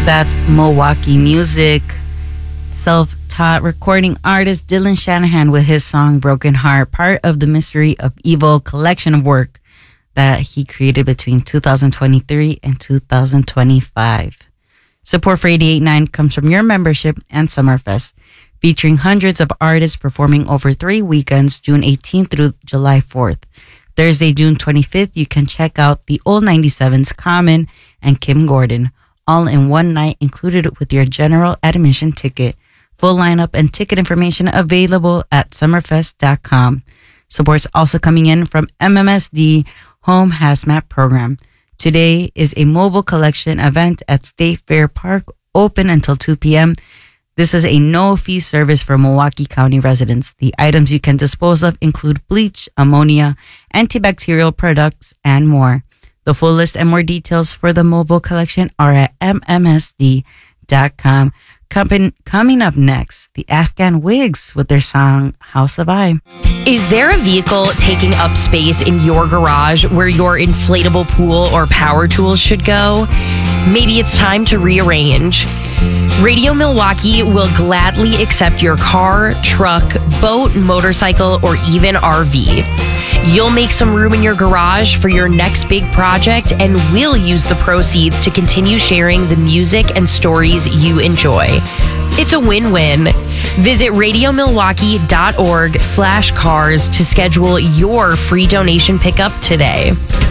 That's Milwaukee music. Self-taught recording artist Dylan Shanahan with his song Broken Heart, part of the Mystery of Evil collection of work that he created between 2023 and 2025. Support for 88.9 comes from your membership and Summerfest, featuring hundreds of artists performing over 3 weekends, June 18th through July 4th. Thursday, June 25th, you can check out the Old 97s, Common, and Kim Gordon, all in one night included with your general admission ticket. Full lineup and ticket information available at summerfest.com. Support's also coming in from MMSD Home Hazmat Program. Today is a mobile collection event at State Fair Park, open until 2 p.m. This is a no-fee service for Milwaukee County residents. The items you can dispose of include bleach, ammonia, antibacterial products, and more. The full list and more details for the mobile collection are at mmsd.com. Coming up next, the Afghan Wigs with their song House of I. Is there a vehicle taking up space in your garage where your inflatable pool or power tools should go? Maybe it's time to rearrange. Radio Milwaukee will gladly accept your car, truck, boat, motorcycle, or even RV. You'll make some room in your garage for your next big project, and we'll use the proceeds to continue sharing the music and stories you enjoy. It's a win-win. Visit radiomilwaukee.org/cars to schedule your free donation pickup today.